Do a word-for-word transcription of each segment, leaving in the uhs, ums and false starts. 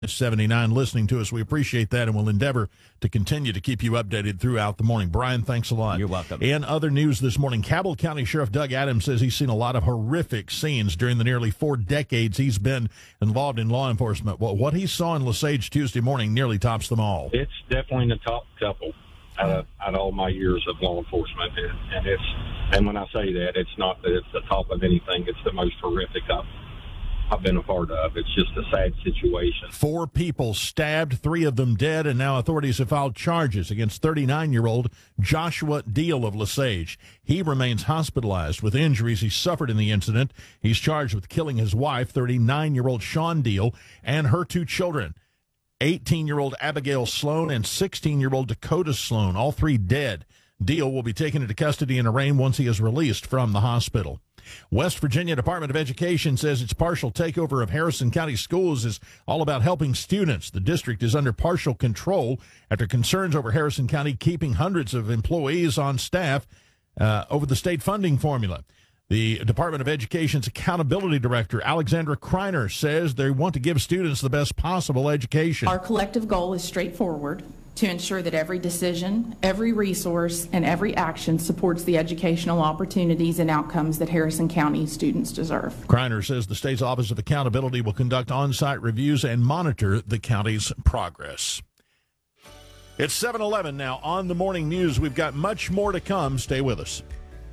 seventy-nine listening to us. We appreciate that, and we'll endeavor to continue to keep you updated throughout the morning. Brian, thanks a lot. You're welcome. In other news this morning, Cabell County Sheriff Doug Adams says he's seen a lot of horrific scenes during the nearly four decades he's been involved in law enforcement. Well, what he saw in Lesage Tuesday morning nearly tops them all. It's definitely in the top couple out of, out of all my years of law enforcement, and, and it's and when I say that, it's not that it's the top of anything. It's the most horrific I've I've been a part of. It's just a sad situation. Four people stabbed, three of them dead, and now authorities have filed charges against thirty-nine-year-old Joshua Deal of Lesage. He remains hospitalized with injuries he suffered in the incident. He's charged with killing his wife, thirty-nine-year-old Sean Deal, and her two children, eighteen-year-old Abigail Sloan and sixteen-year-old Dakota Sloan, all three dead. Deal will be taken into custody and arraigned once he is released from the hospital. West Virginia Department of Education says its partial takeover of Harrison County Schools is all about helping students. The district is under partial control after concerns over Harrison County keeping hundreds of employees on staff uh, over the state funding formula. The Department of Education's Accountability Director, Alexandra Kreiner, says they want to give students the best possible education. Our collective goal is straightforward: to ensure that every decision, every resource, and every action supports the educational opportunities and outcomes that Harrison County students deserve. Kreiner says the state's Office of Accountability will conduct on-site reviews and monitor the county's progress. It's seven eleven now on the morning news. We've got much more to come. Stay with us.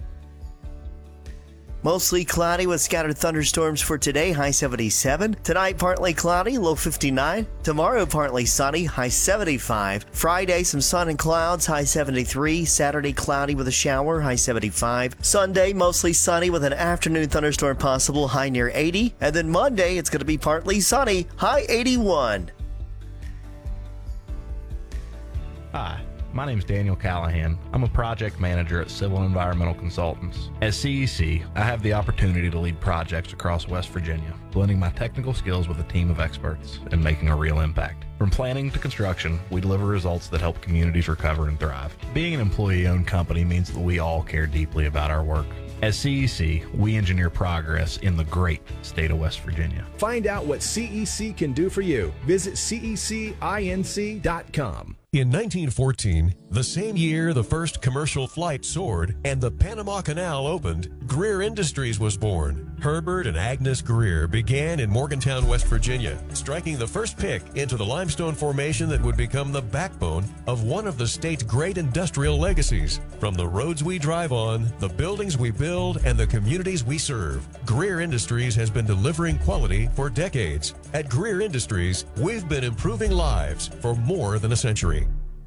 Mostly cloudy with scattered thunderstorms for today, high seventy-seven. Tonight, partly cloudy, low fifty-nine. Tomorrow, partly sunny, high seventy-five. Friday, some sun and clouds, high seventy-three. Saturday, cloudy with a shower, high seventy-five. Sunday, mostly sunny with an afternoon thunderstorm possible, high near eighty. And then Monday, it's going to be partly sunny, high eighty-one. Hi. My name is Daniel Callahan. I'm a project manager at Civil Environmental Consultants. At C E C, I have the opportunity to lead projects across West Virginia, blending my technical skills with a team of experts and making a real impact. From planning to construction, we deliver results that help communities recover and thrive. Being an employee-owned company means that we all care deeply about our work. At C E C, we engineer progress in the great state of West Virginia. Find out what C E C can do for you. Visit C E C inc dot com. In nineteen fourteen, the same year the first commercial flight soared and the Panama Canal opened, Greer Industries was born. Herbert and Agnes Greer began in Morgantown, West Virginia, striking the first pick into the limestone formation that would become the backbone of one of the state's great industrial legacies. From the roads we drive on, the buildings we build, and the communities we serve, Greer Industries has been delivering quality for decades. At Greer Industries, we've been improving lives for more than a century.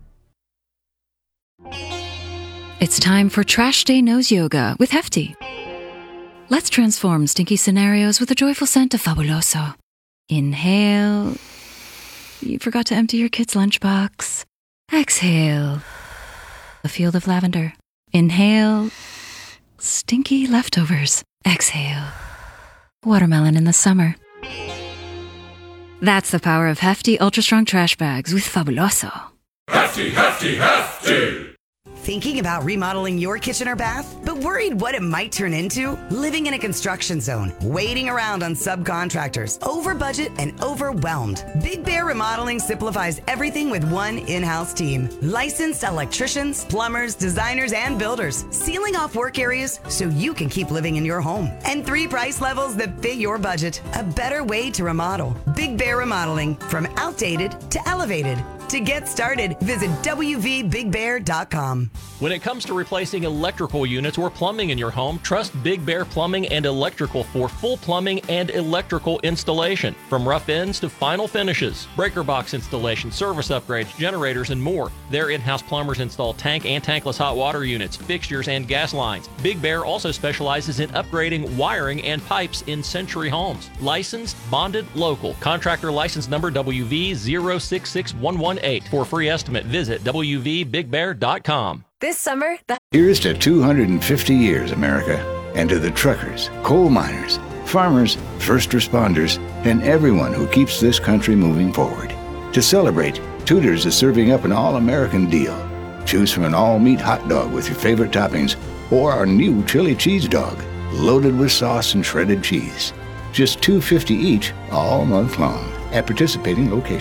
It's time for Trash Day Nose Yoga with Hefty. Let's transform stinky scenarios with a joyful scent of Fabuloso. Inhale. You forgot to empty your kid's lunchbox. Exhale. A field of lavender. Inhale. Stinky leftovers. Exhale. Watermelon in the summer. That's the power of Hefty Ultra Strong Trash Bags with Fabuloso. Hefty, Hefty, Hefty! Thinking about remodeling your kitchen or bath, but worried what it might turn into? Living in a construction zone, waiting around on subcontractors, over budget and overwhelmed. Big Bear Remodeling simplifies everything with one in-house team. Licensed electricians, plumbers, designers, and builders, sealing off work areas so you can keep living in your home. And three price levels that fit your budget. A better way to remodel. Big Bear Remodeling, from outdated to elevated. To get started, visit w v big bear dot com. When it comes to replacing electrical units or plumbing in your home, trust Big Bear Plumbing and Electrical for full plumbing and electrical installation. From rough ends to final finishes, breaker box installation, service upgrades, generators, and more. Their in-house plumbers install tank and tankless hot water units, fixtures, and gas lines. Big Bear also specializes in upgrading wiring and pipes in Century Homes. Licensed, bonded, local. Contractor license number W V zero six six one one eight. For a free estimate, visit w v big bear dot com. This summer, the Here's to two hundred fifty years, America, and to the truckers, coal miners, farmers, first responders, and everyone who keeps this country moving forward. To celebrate, Tudor's is serving up an all-American deal. Choose from an all-meat hot dog with your favorite toppings, or our new chili cheese dog, loaded with sauce and shredded cheese. Just two dollars and fifty cents each all month long. at participating locations.